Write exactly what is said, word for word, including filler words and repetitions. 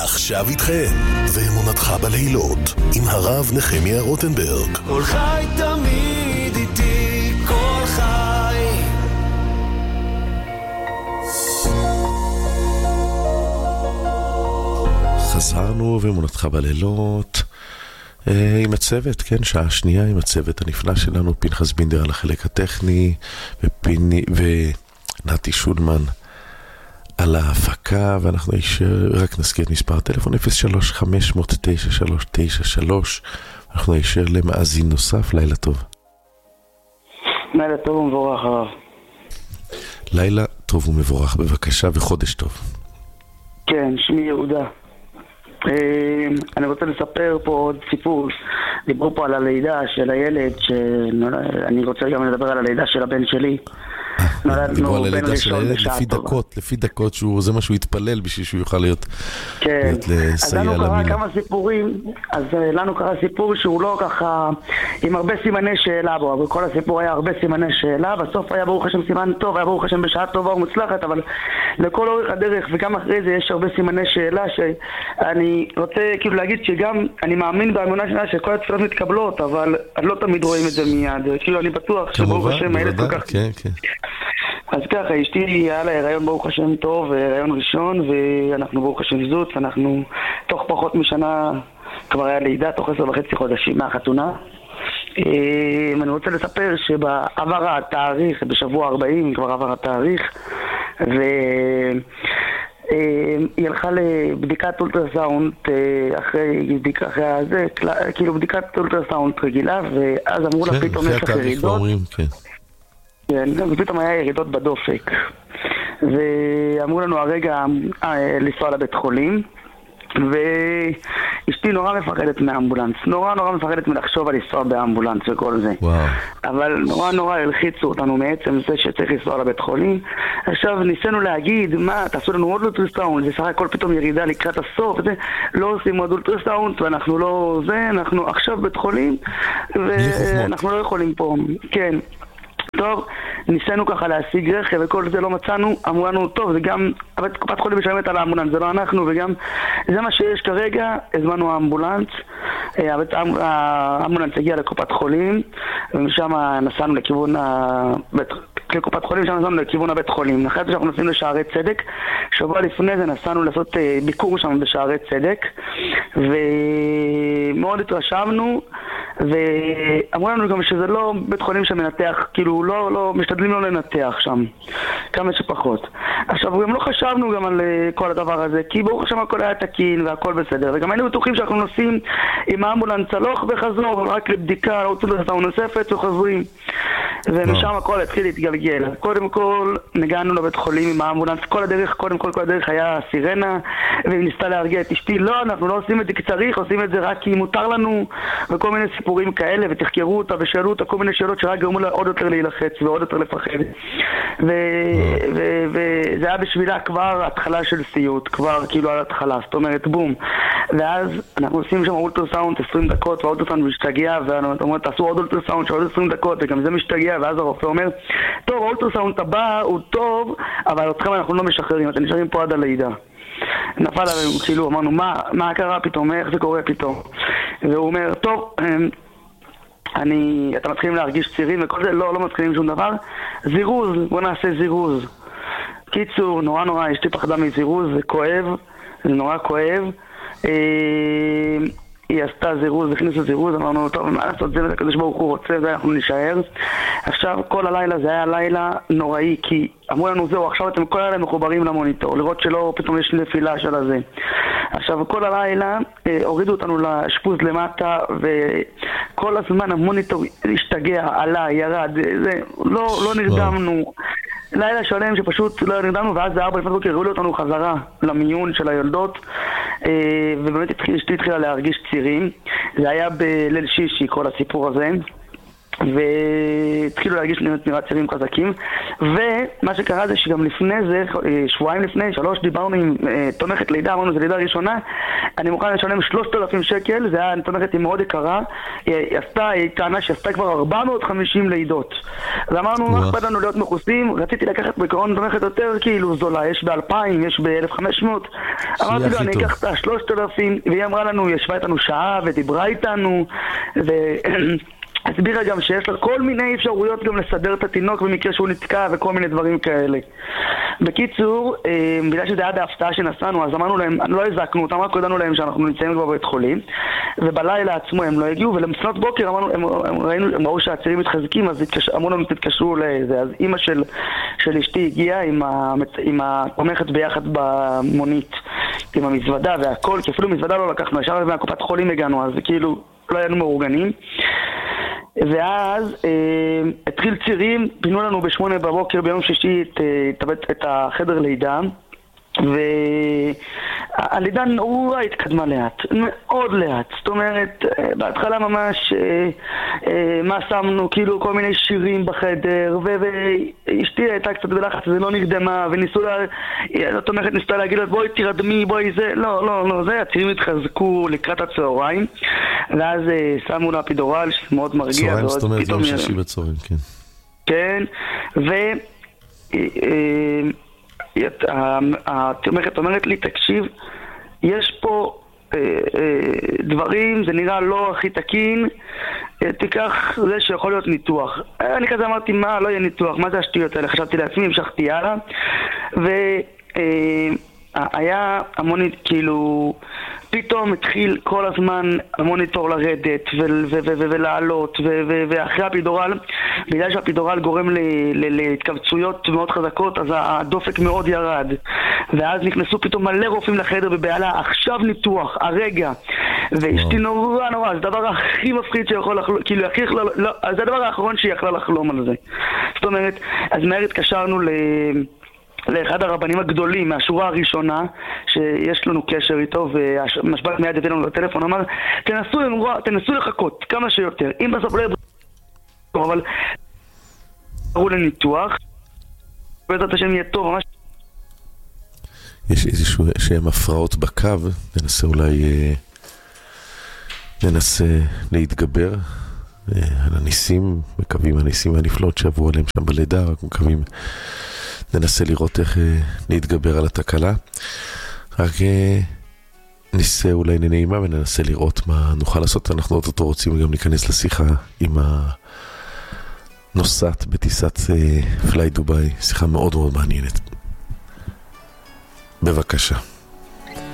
עכשיו איתכם, ואמונתך בלילות, עם הרב נחמיה רוטנברג. כל חי תמיד איתי, כל חי. חזרנו, ואמונתך בלילות, אה, עם הצוות, כן, שעה שנייה עם הצוות הנפלא שלנו, פנחס בינדר על החלק הטכני, ופיני, ונתי שולמן על ההפקה, ואנחנו יש, רק נזכיר את מספר הטלפון אפס שלוש חמש תשע שלוש תשע שלוש. אנחנו נשאר למאזין נוסף. לילה טוב. לילה טוב ומבורך הרב. לילה טוב ומבורך, בבקשה, וחודש טוב. כן, שמי יהודה. אני רוצה לספר פה עוד סיפור. דיברו פה על הלידה של הילד, אני רוצה גם לדבר על הלידה של הבן שלי. דיברו על הלידה של הילד לפי דקות, לפי דקות, זה מה שהוא התפלל בשביל שהוא יוכל להיות, לסייע למילה. אז לנו קרה כמה סיפורים, אז לנו קרה סיפור שהוא לא ככה, עם הרבה סימני שאלה בו, אבל כל הסיפור היה הרבה סימני שאלה, בסוף היה ברוך השם סימן טוב, היה ברוך השם בשעה טובה ומוצלחת, אבל לכל אורך הדרך וגם אחרי זה יש הרבה סימני שאלה, שאני רוצה כאילו להגיד שגם אני מאמין באמונה שלה שכל התפילות מתקבלות, אבל לא תמיד רואים את זה מיד, כאילו אני בטוח שברוך השם הילד כל כך... כן, כן. אז ככה, אשתי היה לה הריון ברוך השם טוב, הריון ראשון, ואנחנו ברוך השם זוץ, אנחנו תוך פחות משנה כבר היה לידה, תוך עשר וחצי חודשים מהחתונה. אני רוצה לספר שבעבר התאריך, בשבוע ארבעים כבר עבר התאריך, והיא הלכה לבדיקת אולטרסאונד אחרי בדיקה אחרי הזה, כאילו בדיקת אולטרסאונד רגילה, ואז אמרו לה פתאום יש לך ירידות. כן, ופתאום היה ירידות בדופק, ואמרו לנו הרגע לנסוע לבית חולים, ואשתי נורא מפחדת מהאמבולנס, נורא נורא מפחדת מלחשוב על לנסוע באמבולנס וכל זה. וואו. אבל נורא נורא הלחיצו אותנו מעצם זה שצריך לנסוע לבית חולים. עכשיו ניסינו להגיד, מה, תעשו לנו עוד אולטרסאונד, זה סך הכל פתאום ירידה לקראת הסוף, וזה, לא עושים עוד אולטרסאונד, ואנחנו לא זה, אנחנו עכשיו בית חולים, ואנחנו לא יכולים פה, כן. טוב, ניסינו ככה להשיג רכב וכל זה לא מצאנו, אמרו לנו, טוב, זה גם, קופת חולים משלמת על האמבולנס, זה לא אנחנו, וגם זה מה שיש כרגע, הזמנו האמבולנס, האמבולנס הגיע לקופת חולים, ומשם נסענו לכיוון הבית, לקופת חולים, שם נסענו לכיוון הבית חולים. אחרי זה שאנחנו נסענו לשערי צדק, שבוע לפני זה נסענו לעשות ביקור שם בשערי צדק, ומאוד התרשמנו, ואמרו לנו גם שזה לא בית חולים שמנתח, כאילו לא, לא, משתדלים לא לנתח שם, כמה שפחות. עכשיו, גם לא חשבנו גם על כל הדבר הזה, כי ברוך השם הכל היה תקין והכל בסדר, וגם היינו בטוחים שאנחנו נוסעים עם האמבולנס הלוך וחזור, רק לבדיקה, לא רוצים לעשות נוספת וחוזרים. ומשם הכל התחיל להתגלגל. קודם כל, נגענו לבית חולים עם האמבולנס, כל הדרך, קודם כל, כל הדרך היה סירנה, והיא ניסתה להרגיע את אשתי, לא, אנחנו לא עושים את זה כי צריך, עושים את זה רק כי מותר לנו, וכל מיני סיפורים כאלה, ותחקרו אותה ושאלו אותה כל מיני שאלות שרק גרמו לה עוד יותר להילחץ ועוד יותר לפחד. וזה היה בשבילה כבר התחלה של סיוט, כבר כאילו על התחלה, זאת אומרת, בום. ואז אנחנו עושים שם אולטרסאונד עשרים דקות, והאולטרסאונד משתגע, ואנחנו אומרים, תעשו עוד אולטרסאונד של עוד עשרים דקות, וגם זה משתגע, ואז הרופא אומר, טוב, האולטרסאונד הבא הוא טוב, אבל אתכם אנחנו לא משחררים, אתם נשארים פה עד הלידה. נפל עלינו, כאילו, אמרנו, מה, מה קרה פתאום, איך זה קורה פתאום? והוא אומר, טוב, אני, אתם מתחילים להרגיש צירים וכל זה, לא, לא מתחילים שום דבר, זירוז, בוא נעשה זירוז. קיצור, נורא נורא, אשתי פחדה מזירוז, זה כואב, זה נורא כואב. היא עשתה זירוז, הכניסה זירוז, אמרנו, טוב, מה לעשות זה, וכזה שברוך הוא רוצה, זה אנחנו נשאר. עכשיו, כל הלילה זה היה לילה נוראי, כי אמרו לנו, זהו, עכשיו אתם כל הלילה מחוברים למוניטור, לראות שלא פתאום יש נפילה של הזה. עכשיו, כל הלילה אה, הורידו אותנו לאשפוז למטה, וכל הזמן המוניטור השתגע, עלה, ירד, זה, לא, לא נרדמנו. לילה שלם שפשוט לא נרדמנו, ואז זה ארבע לפני בוקר הראו לי אותנו חזרה למיון של היולדות, ובאמת אשתי התחילה להרגיש צירים. זה היה בליל שישי כל הסיפור הזה, והתחילו להרגיש נראה צירים חזקים, ומה שקרה זה שגם לפני זה, שבועיים לפני, שלוש, דיברנו עם תומכת לידה, אמרנו, זו לידה ראשונה, אני מוכן לשלם שלושת אלפים שקל, זה היה תומכת היא מאוד יקרה, היא עשתה, היא טענה שעשתה כבר ארבע מאות וחמישים לידות, ואמרנו, מה אכפת לנו להיות מכוסים, רציתי לקחת בעיקרון תומכת יותר כאילו זולה, יש ב-אלפיים, יש ב-אלף וחמש מאות, אמרתי לו, אני אקח את ה-שלושת אלפים, והיא אמרה לנו, היא ישבה איתנו שעה ודיברה איתנו, ו... הסבירה גם שיש לה כל מיני אפשרויות גם לסדר את התינוק במקרה שהוא נתקע וכל מיני דברים כאלה. בקיצור, בגלל שזה היה בהפתעה שנסענו, אז אמרנו להם, לא הזקנו אותם, רק הודענו להם שאנחנו נמצאים כבר בבית חולים, ובלילה עצמו הם לא הגיעו, ולמסנות בוקר אמרנו, הם, הם, ראינו, הם ראו שהצירים מתחזקים, אז התקש, אמרו לנו תתקשרו לזה. אז אמא של, של אשתי הגיעה עם, עם התומכת ביחד במונית, עם המזוודה והכל, כי אפילו מזוודה לא לקחנו, ישר מהקופת חולים הגענו, אז כאילו לא היינו מאורגנים. ואז אה, התחיל צירים, פינו לנו בשמונה בבוקר ביום שישי את, את, את החדר לידה, והלידה נורא התקדמה לאט, מאוד לאט, זאת אומרת, בהתחלה ממש אה, אה, מה שמנו, כאילו כל מיני שירים בחדר, ואשתי הייתה קצת בלחץ, זה לא נרדמה, וניסו לה, זאת אומרת, ניסתה להגיד לה, בואי תירדמי, בואי זה, לא, לא, לא, זה, הצירים התחזקו לקראת הצהריים, ואז אה, שמו לה אפידורל, שזה מאוד מרגיע. צהריים, זאת אומרת, יום שישי בצהריים, כן. כן, ו... אה, התומכת אומרת לי, תקשיב, יש פה אה, אה, דברים, זה נראה לא הכי תקין, אה, תיקח זה שיכול להיות ניתוח. אני כזה אמרתי, מה, לא יהיה ניתוח, מה זה השטויות האלה? חשבתי לעצמי, המשכתי הלאה, והיה אה, המון, כאילו, פתאום התחיל כל הזמן המוניטור לרדת ולעלות, ואחרי הפידורל, בגלל שהפידורל גורם להתכווצויות מאוד חזקות, אז הדופק מאוד ירד, ואז נכנסו פתאום מלא רופאים לחדר בבעלה, עכשיו ניתוח, הרגע, ואשתי נורא נורא, זה הדבר הכי מפחיד שיכול לחלום, כאילו הכי יכלה, לא, זה הדבר האחרון שהיא יכלה לחלום על זה. זאת אומרת, אז מהר התקשרנו ל... לאחד הרבנים הגדולים מהשורה הראשונה שיש לנו קשר איתו, והמשב"ק מיד הביא לנו לטלפון, אמר, תנסו, תנסו לחכות כמה שיותר, אם בסוף לא יהיה אבל קראו לניתוח, בעזרת השם יהיה טוב ממש. יש איזשהו שהם הפרעות בקו, ננסה אולי ננסה להתגבר על הניסים, מקווים הניסים והנפלאות שעברו עליהם שם בלידה, רק מקווים ננסה לראות איך להתגבר על התקלה. רק ניסה אולי נעימה וננסה לראות מה נוכל לעשות. אנחנו אותו רוצים גם להיכנס לשיחה עם הנוסעת בטיסת פליי דוביי, שיחה מאוד מאוד מעניינת. בבקשה.